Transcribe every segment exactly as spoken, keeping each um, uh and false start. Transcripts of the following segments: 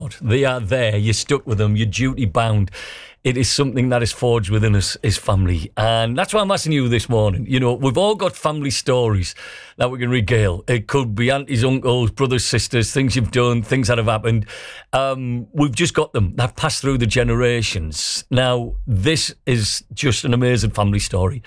not. They are there. You're stuck with them. You're duty bound. It is something that is forged within us as family. And that's why I'm asking you this morning. You know, we've all got family stories that we can regale. It could be aunties, uncles, brothers, sisters, things you've done, things that have happened. Um, we've just got them that pass through the generations. Now, this is just an amazing family story.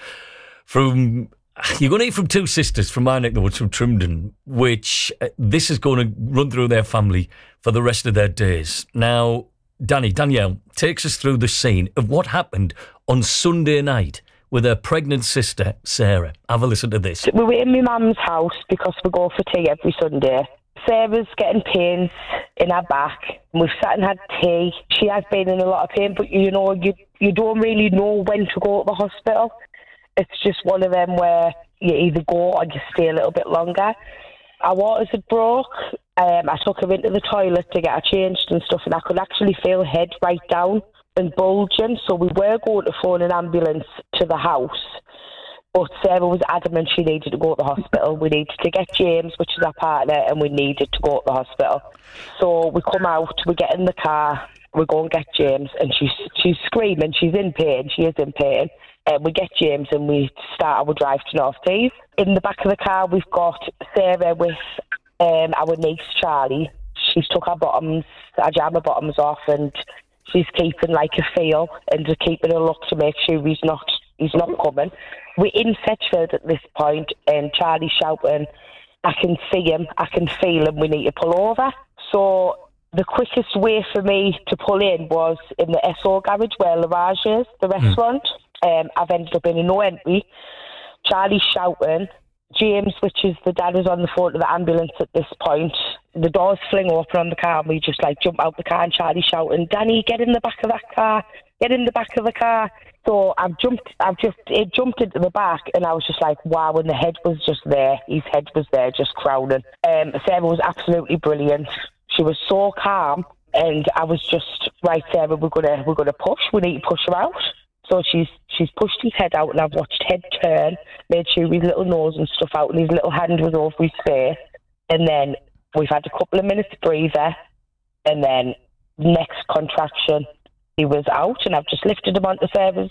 From You're going to hear from two sisters from my neck of the woods, from Trimden, which uh, this is going to run through their family for the rest of their days. Now, Danny, Danielle takes us through the scene of what happened on Sunday night with her pregnant sister, Sarah. Have a listen to this. We were in my mum's house because we go for tea every Sunday. Sarah's getting pains in her back. We've sat and had tea. She has been in a lot of pain, but, you know, you, you don't really know when to go to the hospital. It's just one of them where you either go or you stay a little bit longer. Our waters had broke. Um, I took her into the toilet to get her changed and stuff, and I could actually feel her head right down and bulging. So we were going to phone an ambulance to the house, but Sarah was adamant she needed to go to the hospital. We needed to get James, which is our partner, and we needed to go to the hospital. So we come out, we get in the car, we go and get James, and she's she's screaming. She's in pain. She is in pain. Um, we get James and we start our drive to North Tees. In the back of the car, we've got Sarah with um, our niece, Charlie. She's took our bottoms, our jammer bottoms off, and she's keeping like a feel and just keeping a look to make sure he's not he's not coming. We're in Setchfield at this point, and Charlie's shouting, I can see him, I can feel him, we need to pull over. So the quickest way for me to pull in was in the S O garage where Lavage is, the restaurant. Mm. Um, I've ended up in a no entry. Charlie's shouting. James, which is the dad, is on the phone to the ambulance at this point. The doors fling open on the car and we just like jump out the car, and Charlie's shouting, Danny, get in the back of that car, get in the back of the car. So I've jumped, I've just, it jumped into the back, and I was just like, wow, and the head was just there. His head was there, just crowning. Um, Sarah was absolutely brilliant. She was so calm, and I was just, right, Sarah, we're gonna, we're gonna push, we need to push her out. So she's she's pushed his head out, and I've watched head turn, made sure his little nose and stuff out, and his little hand was over his face. And then we've had a couple of minutes breather, and then next contraction, he was out, and I've just lifted him onto Sarah's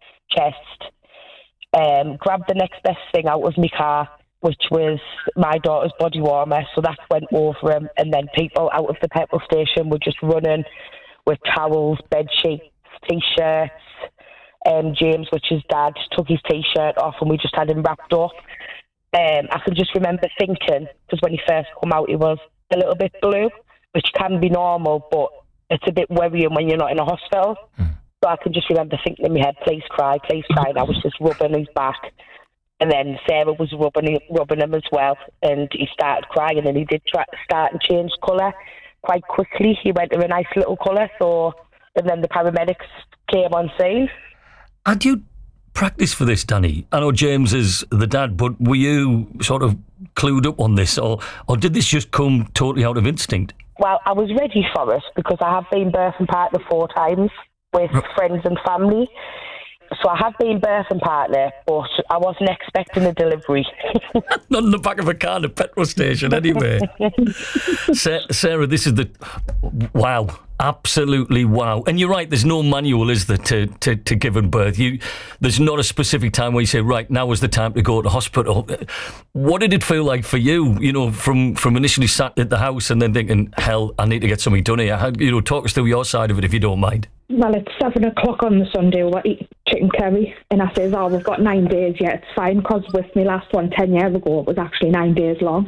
chest, um, grabbed the next best thing out of my car, which was my daughter's body warmer, so that went over him. And then people out of the petrol station were just running with towels, bed sheets, T-shirts. Um, James, which is dad, took his T-shirt off, and we just had him wrapped up. Um, I can just remember thinking, because when he first come out, he was a little bit blue, which can be normal, but it's a bit worrying when you're not in a hospital. Mm. So I can just remember thinking in my head, please cry, please cry, and I was just rubbing his back. And then Sarah was rubbing, rubbing him as well, and he started crying, and he did try, start and change colour quite quickly. He went to a nice little colour, so, and then the paramedics came on scene. Had you practiced for this, Danny? I know James is the dad, but were you sort of clued up on this, or, or did this just come totally out of instinct? Well, I was ready for it because I have been birth and partner four times with friends and family. So I have been birth and partner, but I wasn't expecting a delivery. Not in the back of a car at a petrol station, anyway. Sarah, this is the... Wow. Absolutely wow. And you're right, there's no manual, is there, to, to, to giving birth? You, there's not a specific time where you say, right, now is the time to go to hospital. What did it feel like for you, you know, from, from initially sat at the house and then thinking, hell, I need to get something done here? How, you know, talk us through your side of it, if you don't mind. Well, it's seven o'clock on the Sunday, we're eating chicken curry, and I says, oh, we've got nine days yet, it's fine, because with me last one ten years ago, it was actually nine days long.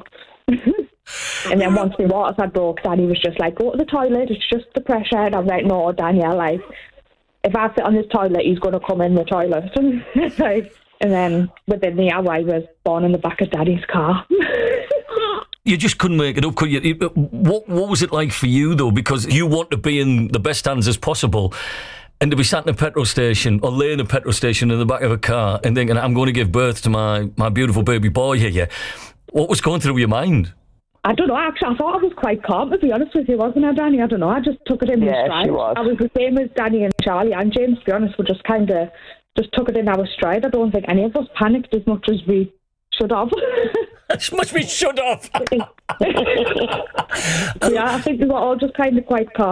And then once my waters had broke, Danny was just like, go to the toilet, it's just the pressure. And I was like, no, Danielle, like, if I sit on this toilet, he's going to come in the toilet. And then within the hour, I was born in the back of Daddy's car. You just couldn't make it up, could you? What, what was it like for you, though? Because you want to be in the best hands as possible, and to be sat in a petrol station or laying in a petrol station in the back of a car and thinking, I'm going to give birth to my, my beautiful baby boy here. What was going through your mind? I don't know, actually, I thought I was quite calm, to be honest with you, wasn't I, Danny? I don't know, I just took it in my yeah, stride. She was. I was the same as Danny and Charlie and James, to be honest. We just kind of just took it in our stride. I don't think any of us panicked as much as we should have. As much as we should have. Yeah, I think we were all just kind of quite calm.